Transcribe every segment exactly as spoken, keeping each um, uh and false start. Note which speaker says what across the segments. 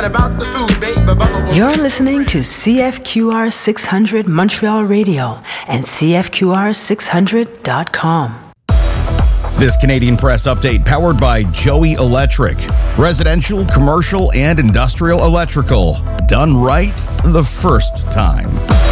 Speaker 1: forget about the food, baby.
Speaker 2: You're listening to C F Q R six hundred Montreal Radio and C F Q R six hundred dot com.
Speaker 3: This Canadian Press update powered by Joey Electric. Residential, commercial, and industrial electrical. Done right the first time.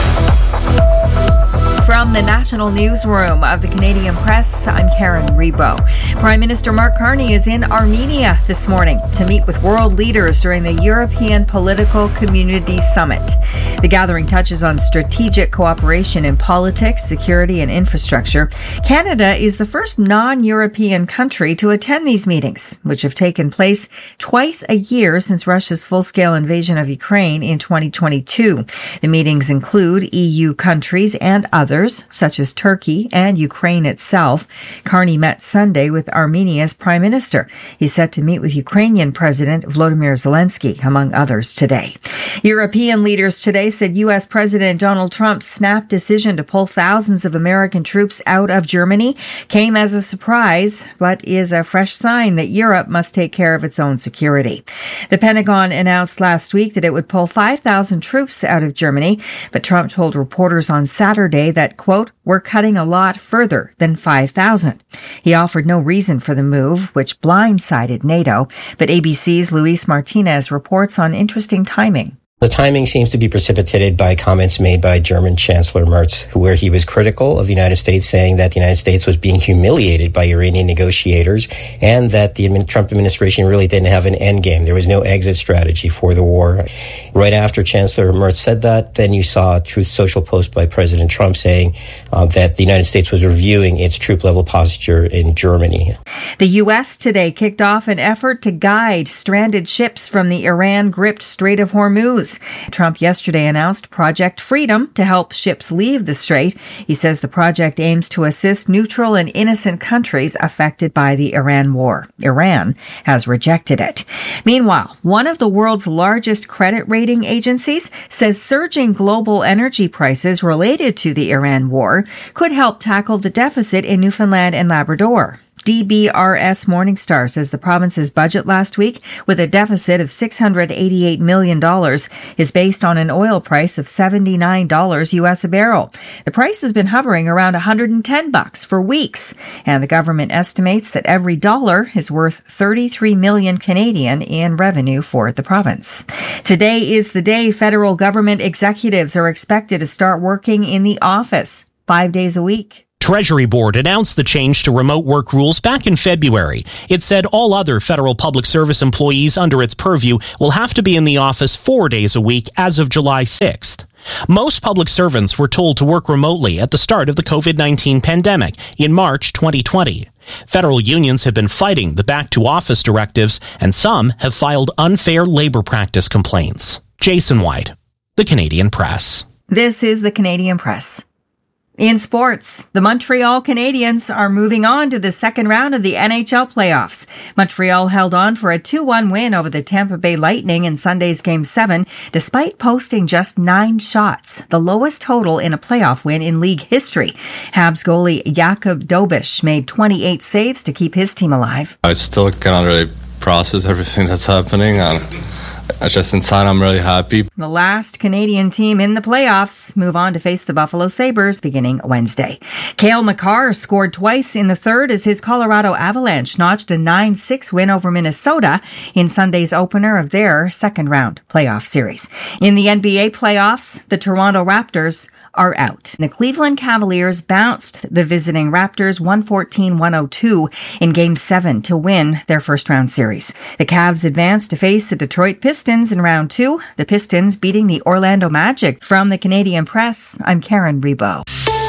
Speaker 4: From the National Newsroom of the Canadian Press, I'm Karen Rebo. Prime Minister Mark Carney is in Armenia this morning to meet with world leaders during the European Political Community Summit. The gathering touches on strategic cooperation in politics, security, and infrastructure. Canada is the first non-European country to attend these meetings, which have taken place twice a year since Russia's full-scale invasion of Ukraine in twenty twenty-two. The meetings include E U countries and others, such as Turkey and Ukraine itself. Carney met Sunday with Armenia's prime minister. He's set to meet with Ukrainian President Volodymyr Zelensky, among others, today. European leaders today said U S President Donald Trump's snap decision to pull thousands of American troops out of Germany came as a surprise, but is a fresh sign that Europe must take care of its own security. The Pentagon announced last week that it would pull five thousand troops out of Germany, but Trump told reporters on Saturday that, quote, we're cutting a lot further than five thousand. He offered no reason for the move, which blindsided NATO, but A B C's Luis Martinez reports on interesting timing.
Speaker 5: The timing seems to be precipitated by comments made by German Chancellor Merz, where he was critical of the United States, saying that the United States was being humiliated by Iranian negotiators and that the Trump administration really didn't have an end game. There was no exit strategy for the war. Right after Chancellor Merz said that, then you saw a Truth Social post by President Trump saying uh, that the United States was reviewing its troop-level posture in Germany.
Speaker 4: The U S today kicked off an effort to guide stranded ships from the Iran-gripped Strait of Hormuz. Trump yesterday announced Project Freedom to help ships leave the strait. He says the project aims to assist neutral and innocent countries affected by the Iran war. Iran has rejected it. Meanwhile, one of the world's largest credit rating agencies says surging global energy prices related to the Iran war could help tackle the deficit in Newfoundland and Labrador. D B R S Morningstar says the province's budget last week, with a deficit of six hundred eighty-eight million dollars, is based on an oil price of seventy-nine dollars U S a barrel. The price has been hovering around one hundred ten bucks for weeks, and the government estimates that every dollar is worth thirty-three million Canadian in revenue for the province. Today is the day federal government executives are expected to start working in the office five days a week.
Speaker 6: Treasury Board announced the change to remote work rules back in February. It said all other federal public service employees under its purview will have to be in the office four days a week as of July sixth. Most public servants were told to work remotely at the start of the covid nineteen pandemic in March twenty twenty. Federal unions have been fighting the back-to-office directives, and some have filed unfair labor practice complaints. Jason White, the Canadian Press.
Speaker 4: This is the Canadian Press. In sports, the Montreal Canadiens are moving on to the second round of the N H L playoffs. Montreal held on for a two one win over the Tampa Bay Lightning in Sunday's Game seven, despite posting just nine shots, the lowest total in a playoff win in league history. Habs goalie Jakub Dobeš made twenty-eight saves to keep his team alive.
Speaker 7: I still cannot really process everything that's happening, and just inside, I'm really happy.
Speaker 4: The last Canadian team in the playoffs move on to face the Buffalo Sabres beginning Wednesday. Cale Makar scored twice in the third as his Colorado Avalanche notched a nine six win over Minnesota in Sunday's opener of their second-round playoff series. In the N B A playoffs, the Toronto Raptors are out. The Cleveland Cavaliers bounced the visiting Raptors one fourteen to one oh two in Game seven to win their first-round series. The Cavs advanced to face the Detroit Pistons in round two, the Pistons beating the Orlando Magic. From the Canadian Press, I'm Karen Rebo.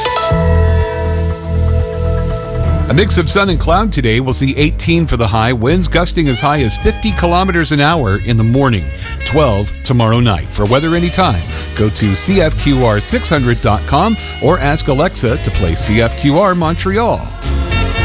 Speaker 8: A mix of sun and cloud today. We'll see eighteen for the high, winds gusting as high as fifty kilometers an hour in the morning, twelve tomorrow night. For weather anytime, go to C F Q R six hundred dot com or ask Alexa to play C F Q R Montreal.